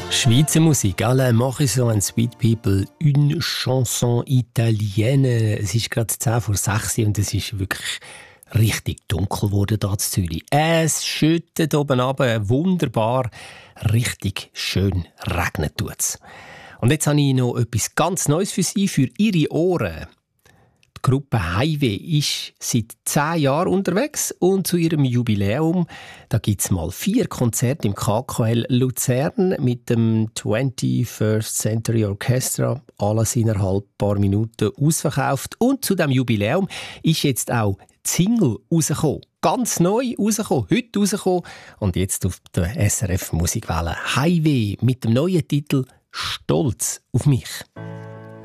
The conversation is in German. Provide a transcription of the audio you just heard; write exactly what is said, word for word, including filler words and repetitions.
Schweizer Musik, Alain Morisot and Sweet People, une chanson italienne. Es ist gerade zehn vor sechs und es ist wirklich richtig dunkel geworden hier in Zürich. Es schüttet oben runter, wunderbar, richtig schön regnet tut's. Und jetzt habe ich noch etwas ganz Neues für Sie, für Ihre Ohren. Die Gruppe Highway ist seit zehn Jahren unterwegs und zu ihrem Jubiläum da gibt es mal vier Konzerte im K K L Luzern mit dem twenty-first Century Orchestra. Alles innerhalb ein paar Minuten ausverkauft. Und zu diesem Jubiläum ist jetzt auch die Single rausgekommen. Ganz neu rausgekommen, heute rausgekommen. Und jetzt auf der S R F Musikwelle Highway mit dem neuen Titel «Stolz auf mich».